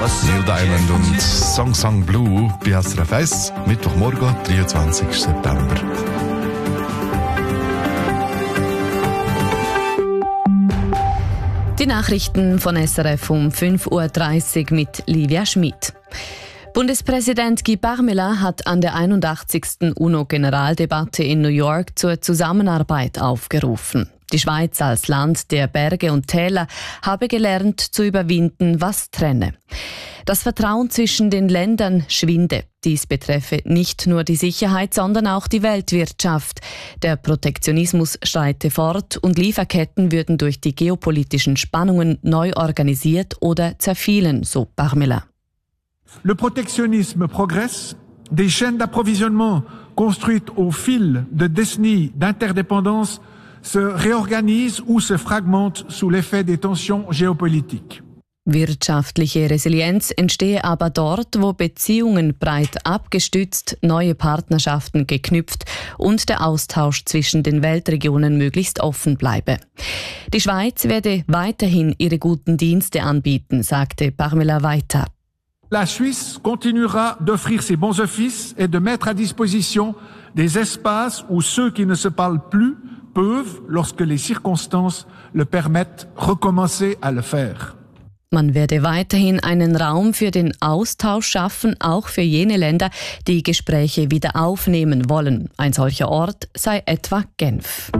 Neil Diamond und Song Song Blue bei SRF 1, Mittwochmorgen, 23. September. Die Nachrichten von SRF um 5.30 Uhr mit Livia Schmid. Bundespräsident Guy Parmelin hat an der 81. UNO-Generaldebatte in New York zur Zusammenarbeit aufgerufen. Die Schweiz als Land der Berge und Täler habe gelernt zu überwinden, was trenne. Das Vertrauen zwischen den Ländern schwinde. Dies betreffe nicht nur die Sicherheit, sondern auch die Weltwirtschaft. Der Protektionismus schreite fort und Lieferketten würden durch die geopolitischen Spannungen neu organisiert oder zerfielen, so Parmelin. Le protectionnisme progresse, des chaînes d'approvisionnement construites au fil de décennies d'interdépendance se réorganisent ou se fragmentent sous l'effet des tensions géopolitiques. Wirtschaftliche Resilienz entstehe aber dort, wo Beziehungen breit abgestützt, neue Partnerschaften geknüpft und der Austausch zwischen den Weltregionen möglichst offen bleibe. Die Schweiz werde weiterhin ihre guten Dienste anbieten, sagte Parmelin weiter. La Suisse continuera d'offrir ses bons offices et de mettre à disposition des espaces où ceux qui ne se parlent plus peuvent, lorsque les circonstances le permettent, recommencer à le faire. Man werde weiterhin einen Raum für den Austausch schaffen, auch für jene Länder, die Gespräche wieder aufnehmen wollen. Ein solcher Ort sei etwa Genf.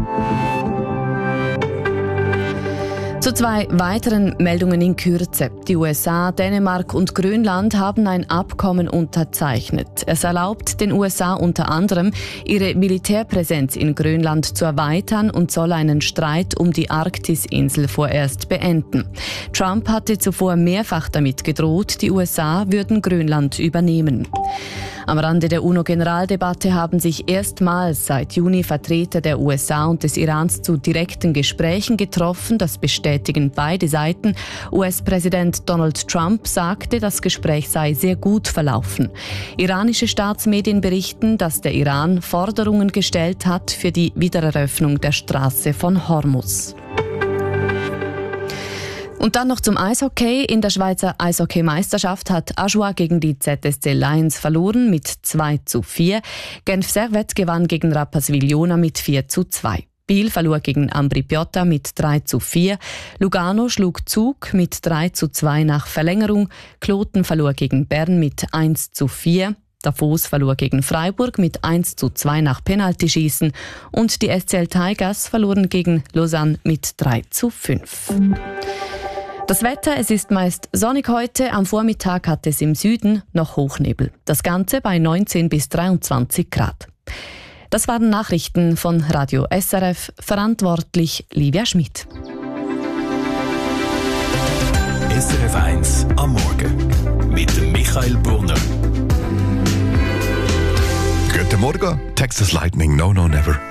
Zu zwei weiteren Meldungen in Kürze. Die USA, Dänemark und Grönland haben ein Abkommen unterzeichnet. Es erlaubt den USA unter anderem, ihre Militärpräsenz in Grönland zu erweitern und soll einen Streit um die Arktisinsel vorerst beenden. Trump hatte zuvor mehrfach damit gedroht, die USA würden Grönland übernehmen. Am Rande der UNO-Generaldebatte haben sich erstmals seit Juni Vertreter der USA und des Irans zu direkten Gesprächen getroffen. Das bestätigen beide Seiten. US-Präsident Donald Trump sagte, das Gespräch sei sehr gut verlaufen. Iranische Staatsmedien berichten, dass der Iran Forderungen gestellt hat für die Wiedereröffnung der Straße von Hormuz. Und dann noch zum Eishockey. In der Schweizer Eishockeymeisterschaft hat Ajoie gegen die ZSC Lions verloren mit 2:4. Genf Servette gewann gegen Rapperswil-Jona mit 4:2. Biel verlor gegen Ambri Piotta mit 3:4. Lugano schlug Zug mit 3:2 nach Verlängerung. Kloten verlor gegen Bern mit 1:4. Davos verlor gegen Freiburg mit 1:2 nach Penaltyschießen. Und die SCL Tigers verloren gegen Lausanne mit 3:5. Das Wetter, es ist meist sonnig heute. Am Vormittag hat es im Süden noch Hochnebel. Das Ganze bei 19 bis 23 Grad. Das waren Nachrichten von Radio SRF, verantwortlich Livia Schmid. SRF 1 am Morgen mit Michael Brunner. Guten Morgen, Texas Lightning, no, no, never.